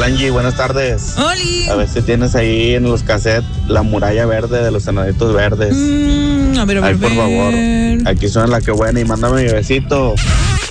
Hola Angie, buenas tardes. ¡Oli! A ver si tienes ahí en los cassettes la muralla verde de los Enanitos Verdes. A ver. Ay, por favor. Aquí suena la que buena y mándame mi besito.